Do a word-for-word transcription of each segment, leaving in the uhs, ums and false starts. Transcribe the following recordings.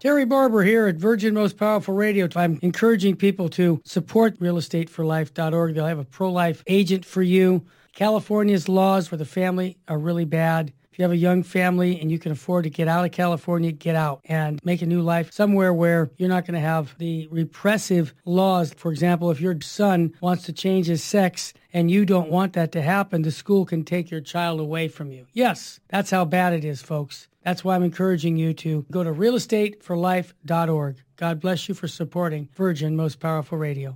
Terry Barber here at Virgin Most Powerful Radio. I'm encouraging people to support real estate for life dot org. They'll have a pro-life agent for you. California's laws for the family are really bad. If you have a young family and you can afford to get out of California, get out and make a new life somewhere where you're not going to have the repressive laws. For example, if your son wants to change his sex and you don't want that to happen, the school can take your child away from you. Yes, that's how bad it is, folks. That's why I'm encouraging you to go to real estate for life dot org. God bless you for supporting Virgin Most Powerful Radio.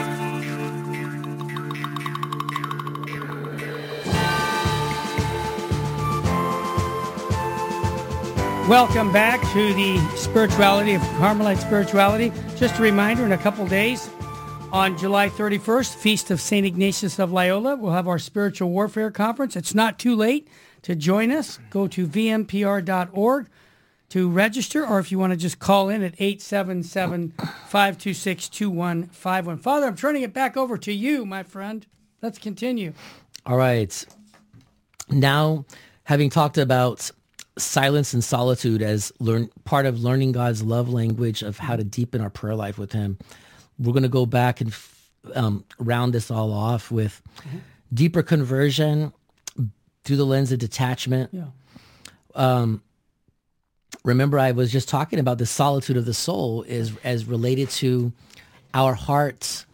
Welcome back to the spirituality of Carmelite spirituality. Just a reminder, in a couple days, on July thirty-first, Feast of Saint Ignatius of Loyola, we'll have our Spiritual Warfare Conference. It's not too late to join us. Go to v m p r dot org to register, or if you want to just call in at eight seven seven, five two six, two one five one. Father, I'm turning it back over to you, my friend. Let's continue. All right. Now, having talked about silence and solitude as learn part of learning God's love language of how to deepen our prayer life with him, we're going to go back and um, round this all off with mm-hmm. deeper conversion through the lens of detachment. Yeah. Um, remember, I was just talking about the solitude of the soul is as related to our hearts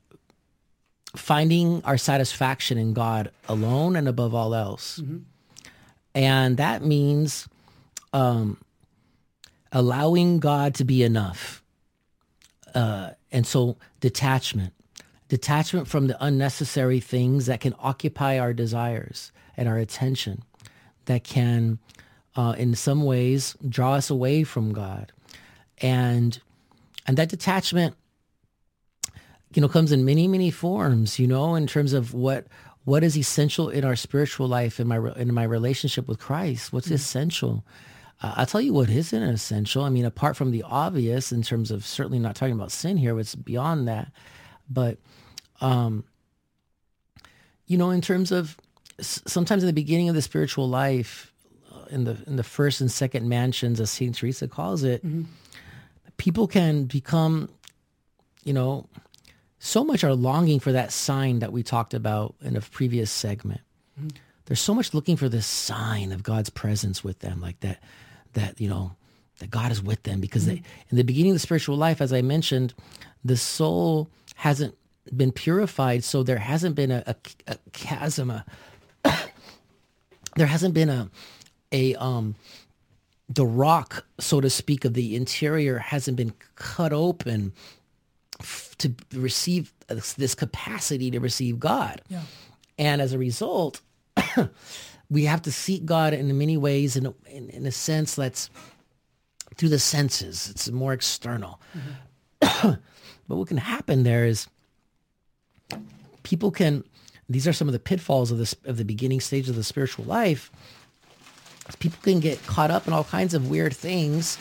finding our satisfaction in God alone and above all else. Mm-hmm. And that means um, allowing God to be enough. Uh, and so detachment, detachment from the unnecessary things that can occupy our desires and our attention, that can, uh, in some ways, draw us away from God. And and that detachment, you know, comes in many, many forms, you know, in terms of what what is essential in our spiritual life, in my in my relationship with Christ. What's mm-hmm. essential? Uh, I'll tell you what isn't essential. I mean, apart from the obvious, in terms of certainly not talking about sin here, it's beyond that. But, um, you know, in terms of s- sometimes in the beginning of the spiritual life, uh, in the in the first and second mansions, as Saint Teresa calls it, mm-hmm. people can become, you know, so much are longing for that sign that we talked about in a previous segment. Mm-hmm. There's so much looking for this sign of God's presence with them, like that, that, you know, that God is with them, because mm-hmm. they, in the beginning of the spiritual life, as I mentioned, the soul hasn't been purified. So there hasn't been a, a, a chasm, a, there hasn't been a, a, um, the rock, so to speak, of the interior hasn't been cut open to receive this capacity to receive God. Yeah. And as a result, we have to seek God in many ways, in a, in, in a sense that's through the senses. It's more external. Mm-hmm. But what can happen there is people can, these are some of the pitfalls of this of the beginning stage of the spiritual life. People can get caught up in all kinds of weird things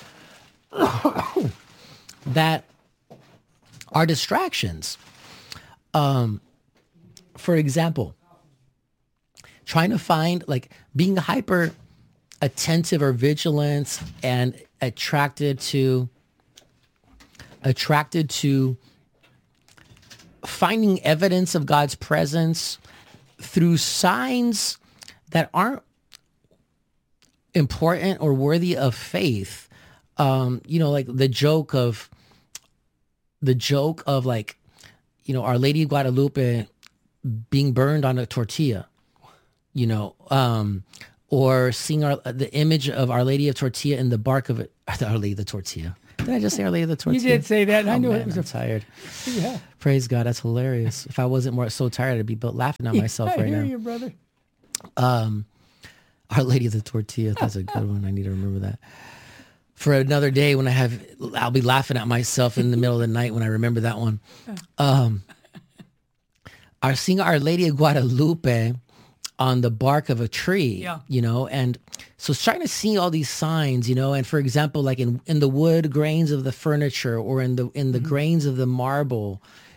that are distractions. Um, for example, trying to find, like, being hyper attentive or vigilant and attracted to, attracted to finding evidence of God's presence through signs that aren't important or worthy of faith. Um, you know, like the joke of, the joke of like, you know, Our Lady of Guadalupe being burned on a tortilla, you know, um, or seeing our, the image of Our Lady of Tortilla in the bark of it. Our Lady of the Tortilla. Did I just say Our Lady of the Tortilla? You did say that. And oh, I knew man, it was I'm a... tired. Yeah. Praise God. That's hilarious. If I wasn't more so tired, I'd be but laughing at myself I right hear now. you, brother. Um, Our Lady of the Tortilla. That's a good one. I need to remember that. For another day when I have, I'll be laughing at myself in the middle of the night when I remember that one. Um, our seeing Our Lady of Guadalupe on the bark of a tree, yeah. you know, and so starting to see all these signs, you know, and for example, like in, in the wood grains of the furniture or in the in the mm-hmm. grains of the marble,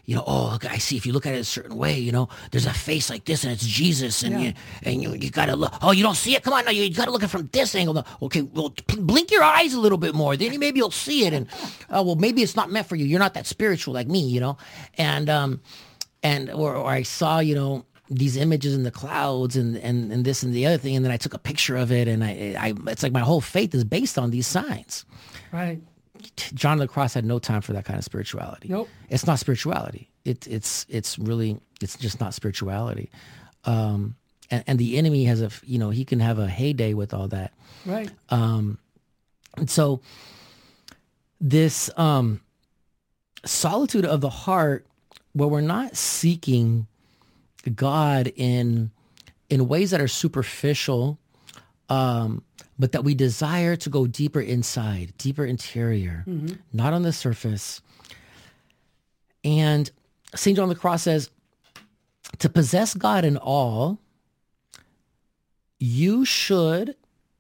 you know, oh, look, I see, if you look at it a certain way, you know, there's a face like this and it's Jesus, and Yeah. you and you, you got to look, oh, you don't see it? Come on, no, you, you got to look at it from this angle. No. Okay, well, blink your eyes a little bit more, then maybe you'll see it. And, oh, well, maybe it's not meant for you. You're not that spiritual like me, you know? And, um, and, or, or I saw, you know, these images in the clouds and, and, and this and the other thing, and then I took a picture of it, and I, I, it's like my whole faith is based on these signs. Right. John of the Cross had no time for that kind of spirituality. Nope. It's not spirituality. It, it's it's really, it's just not spirituality. Um, and, and the enemy has a, you know, he can have a heyday with all that. Right. Um, and so this um, solitude of the heart, where we're not seeking God in in ways that are superficial, um, but that we desire to go deeper inside, deeper interior, mm-hmm. not on the surface. And Saint John of the Cross says, to possess God in all, you should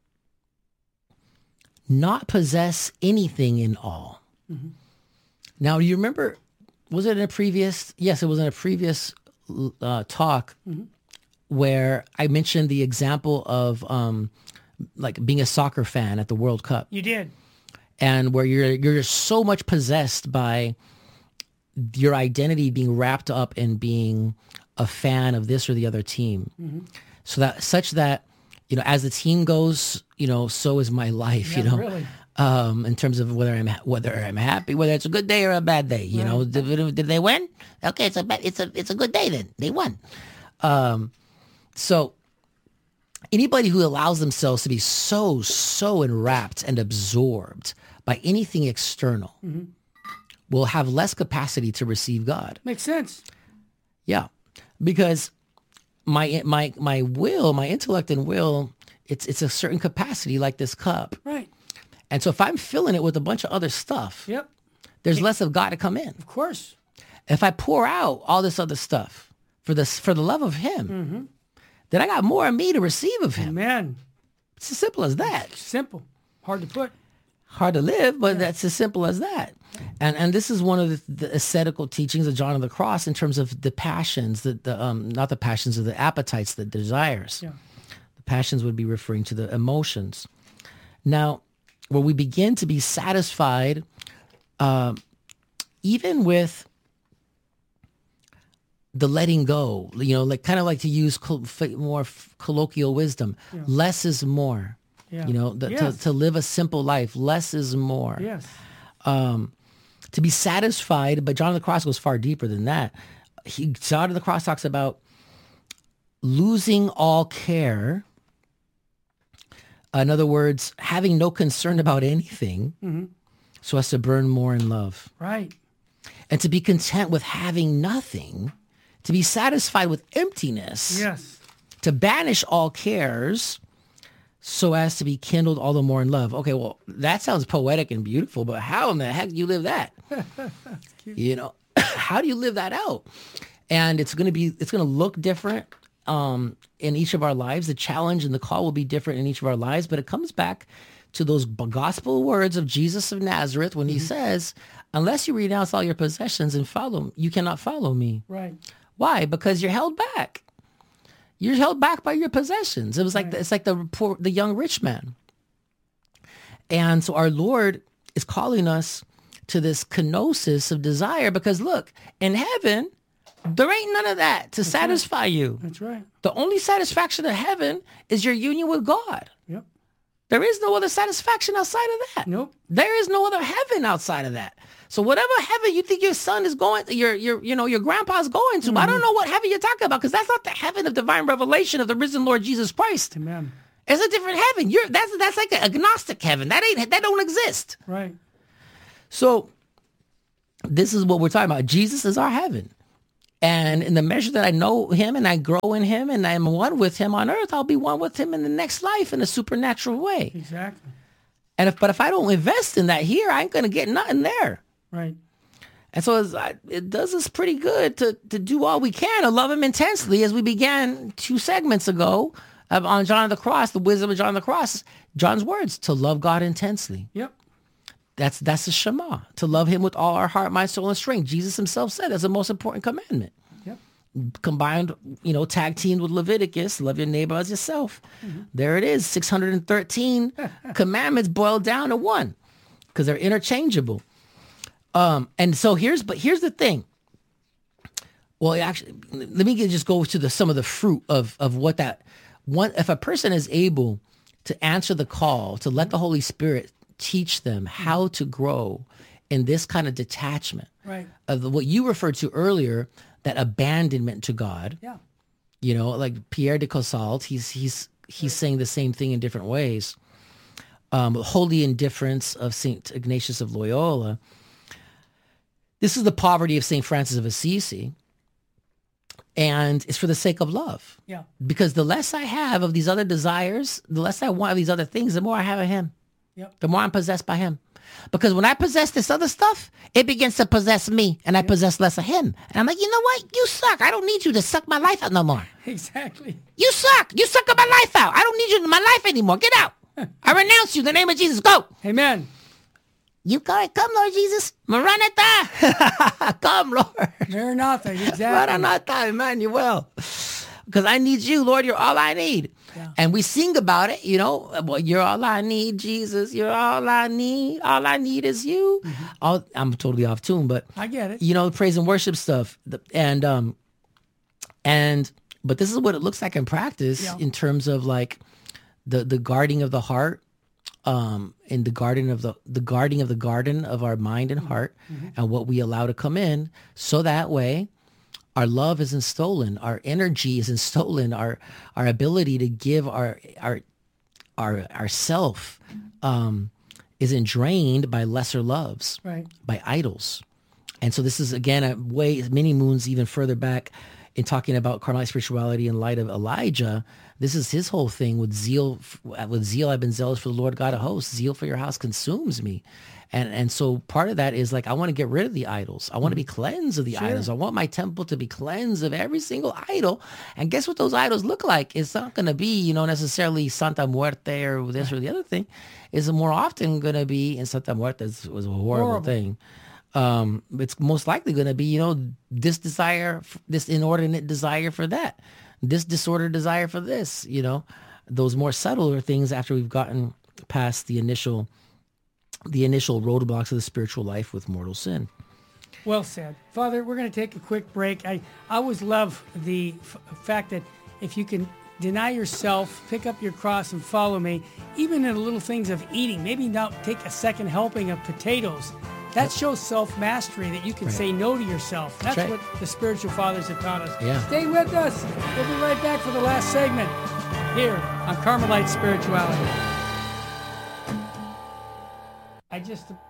not possess anything in all. Mm-hmm. Now, do you remember, was it in a previous, yes, it was in a previous uh, talk mm-hmm. where I mentioned the example of um, like being a soccer fan at the World Cup. You did. And where you're you're so much possessed by your identity being wrapped up in being a fan of this or the other team. Mm-hmm. So that such that, you know, as the team goes, you know, so is my life, yeah, you know, really. um, in terms of whether I'm whether I'm happy, whether it's a good day or a bad day. You right. know, did, did they win? Okay, it's a bad, it's a it's a good day then. They won. Um, so anybody who allows themselves to be so so enwrapped and absorbed by anything external mm-hmm. will have less capacity to receive God. Makes sense. Yeah, because my my my will, my intellect and will, it's it's a certain capacity, like this cup. Right. And so if I'm filling it with a bunch of other stuff, yep, there's less of God to come in. Of course. If I pour out all this other stuff for this for the love of Him, mm-hmm. then I got more of me to receive of Him. Amen. It's as simple as that. Simple. Hard to put. Hard to live, but yeah. that's as simple as that. And and this is one of the, the ascetical teachings of John of the Cross in terms of the passions, the, the um not the passions, of the appetites, the desires. Yeah. The passions would be referring to the emotions. Now, where we begin to be satisfied, um, even with the letting go, you know, like kind of like to use col- more colloquial wisdom, yeah. less is more. Yeah. You know, the, yes. to, to live a simple life, less is more. Yes. Um, to be satisfied, but John of the Cross goes far deeper than that. He, John of the Cross talks about losing all care. In other words, having no concern about anything, mm-hmm. so as to burn more in love. Right. And to be content with having nothing, to be satisfied with emptiness. Yes. To banish all cares, so as to be kindled all the more in love. Okay, well, that sounds poetic and beautiful, but how in the heck do you live that? You know, how do you live that out? And it's going to be, it's going to look different um, in each of our lives. The challenge and the call will be different in each of our lives, but it comes back to those gospel words of Jesus of Nazareth when mm-hmm. he says, unless you renounce all your possessions and follow, you cannot follow me. Right. Why? Because you're held back. You're held back by your possessions. It was like right. the, it's like the poor, the young rich man. And so our Lord is calling us to this kenosis of desire because look, in heaven, there ain't none of that to That's satisfy right. you. That's right. The only satisfaction of heaven is your union with God. Yep. There is no other satisfaction outside of that. Nope. There is no other heaven outside of that. So whatever heaven you think your son is going, your your you know your grandpa's going to, mm-hmm. I don't know what heaven you're talking about because that's not the heaven of divine revelation of the risen Lord Jesus Christ. Amen. It's a different heaven. You're that's that's like an agnostic heaven. That ain't that don't exist. Right. So this is what we're talking about. Jesus is our heaven. And in the measure that I know him and I grow in him and I'm one with him on earth, I'll be one with him in the next life in a supernatural way. Exactly. And if, but if I don't invest in that here, I ain't going to get nothing there. Right. And so it's, it does us pretty good to, to do all we can to love him intensely as we began two segments ago on John of the Cross, the wisdom of John of the Cross, John's words, to love God intensely. Yep. That's that's the Shema, to love him with all our heart, mind, soul, and strength. Jesus himself said that's the most important commandment. Yep. Combined, you know, tag teamed with Leviticus, love your neighbor as yourself. Mm-hmm. There it is, six hundred thirteen commandments boiled down to one, because they're interchangeable. Um, and so here's, but here's the thing. Well, actually, let me get, just go to the some of the fruit of of what that one. If a person is able to answer the call, to let the Holy Spirit teach them how to grow in this kind of detachment, right, of the, what you referred to earlier, that abandonment to God. Yeah. You know, like Pierre de Caussalt, he's he's he's right. saying the same thing in different ways. Um, holy indifference of Saint Ignatius of Loyola. This is the poverty of Saint Francis of Assisi. And it's for the sake of love. Yeah. Because the less I have of these other desires, the less I want of these other things, the more I have of him. Yep. The more I'm possessed by him. Because when I possess this other stuff, it begins to possess me, and I yep. possess less of him. And I'm like, you know what? You suck. I don't need you to suck my life out no more. Exactly. You suck. You suck my life out. I don't need you in my life anymore. Get out. I renounce you in the name of Jesus. Go. Amen. You come, come, Lord Jesus. Maranatha. Come, Lord. Maranatha, exactly. Maranatha, Emmanuel. Because I need you, Lord. You're all I need. Yeah. And we sing about it, you know. Well, you're all I need, Jesus. You're all I need. All I need is you. Mm-hmm. All, I'm totally off tune, but I get it. You know, praise and worship stuff, and um, and but this is what it looks like in practice, yeah. in terms of like the the guarding of the heart, um, in the garden of the the guarding of the garden of our mind and heart, mm-hmm. and what we allow to come in, so that way our love isn't stolen, our energy isn't stolen, our our ability to give our our our ourself um, isn't drained by lesser loves, right, by idols. And so this is, again, a way, many moons even further back in talking about Carmelite spirituality in light of Elijah. This is his whole thing with zeal. With zeal, I've been zealous for the Lord God of hosts. Zeal for your house consumes me. And and so part of that is like, I want to get rid of the idols. I want to be cleansed of the sure. idols. I want my temple to be cleansed of every single idol. And guess what those idols look like? It's not going to be, you know, necessarily Santa Muerte or this or the other thing. It's more often going to be, and Santa Muerte was a horrible, horrible. thing. Um, it's most likely going to be, you know, this desire, this inordinate desire for that, this disordered desire for this, you know, those more subtler things after we've gotten past the initial the initial roadblocks of the spiritual life with mortal sin. Well said. Father, we're going to take a quick break. I, I always love the f- fact that if you can deny yourself, pick up your cross and follow me, even in the little things of eating, maybe not take a second helping of potatoes. That yep. shows self-mastery, that you can right. say no to yourself. That's, That's right. what the spiritual fathers have taught us. Yeah. Stay with us. We'll be right back for the last segment here on Carmelite Spirituality. I just